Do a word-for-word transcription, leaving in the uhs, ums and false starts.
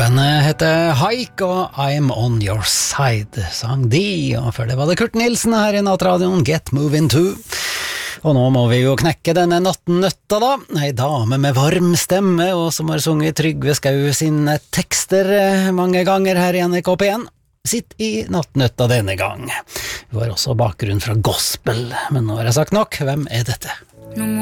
Bandet heter Haik, og I'm on your side, sang de, og før det var det Kurt Nilsen her i Nattradioen, Get Moving To. Og nå må vi jo knekke denne nattnøtta da, ei dame med varm stemme, og som har sunget Trygve Skau sine tekster mange ganger her i N R K P en. Sitt i nattnøtta denne gang. Vi har også bakgrunn fra gospel, men nå har jeg sagt nok, hvem er dette?